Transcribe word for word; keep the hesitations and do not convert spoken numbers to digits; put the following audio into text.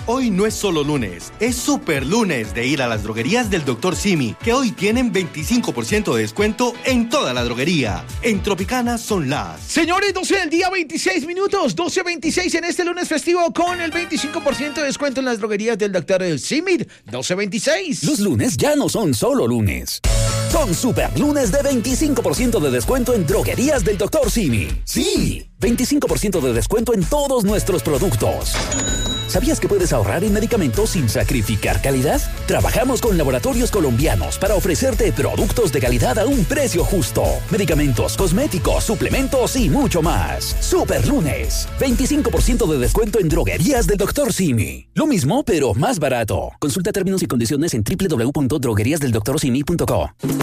Hoy no es solo lunes, es super lunes de ir a las droguerías del doctor Simi, que hoy tienen veinticinco por ciento de descuento en toda la droguería. En Tropicana son las... Señores, doce del día, veintiséis minutos, doce veintiséis en este lunes festivo con el veinticinco por ciento de descuento en las droguerías del doctor Simi, doce veintiséis. Los lunes ya no son solo lunes. Son super lunes de veinticinco por ciento de descuento en droguerías del doctor Simi. ¡Sí! veinticinco por ciento de descuento en todos nuestros productos. ¿Sabías que puedes ahorrar en medicamentos sin sacrificar calidad? Trabajamos con laboratorios colombianos para ofrecerte productos de calidad a un precio justo. Medicamentos, cosméticos, suplementos y mucho más. Super lunes. veinticinco por ciento de descuento en droguerías del doctor Simi. Lo mismo, pero más barato. Consulta términos y condiciones en doble u doble u doble u punto droguerías del doctor simi punto co.